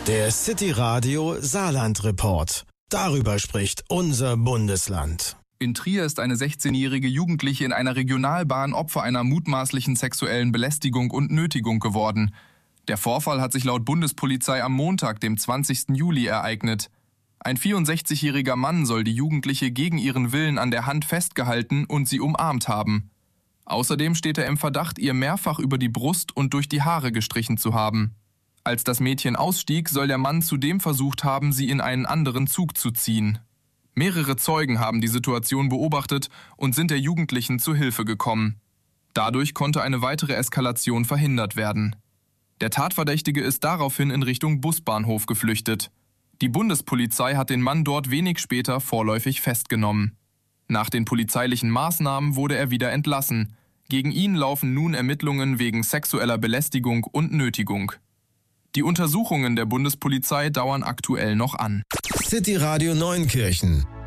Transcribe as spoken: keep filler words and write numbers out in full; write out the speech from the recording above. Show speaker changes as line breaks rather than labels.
Der City Radio Saarland Report. Darüber spricht unser Bundesland.
In Trier ist eine sechzehnjährige Jugendliche in einer Regionalbahn Opfer einer mutmaßlichen sexuellen Belästigung und Nötigung geworden. Der Vorfall hat sich laut Bundespolizei am Montag, dem zwanzigsten Juli, ereignet. Ein vierundsechzigjähriger Mann soll die Jugendliche gegen ihren Willen an der Hand festgehalten und sie umarmt haben. Außerdem steht er im Verdacht, ihr mehrfach über die Brust und durch die Haare gestrichen zu haben. Als das Mädchen ausstieg, soll der Mann zudem versucht haben, sie in einen anderen Zug zu ziehen. Mehrere Zeugen haben die Situation beobachtet und sind der Jugendlichen zu Hilfe gekommen. Dadurch konnte eine weitere Eskalation verhindert werden. Der Tatverdächtige ist daraufhin in Richtung Busbahnhof geflüchtet. Die Bundespolizei hat den Mann dort wenig später vorläufig festgenommen. Nach den polizeilichen Maßnahmen wurde er wieder entlassen. Gegen ihn laufen nun Ermittlungen wegen sexueller Belästigung und Nötigung. Die Untersuchungen der Bundespolizei dauern aktuell noch an.
City Radio Neunkirchen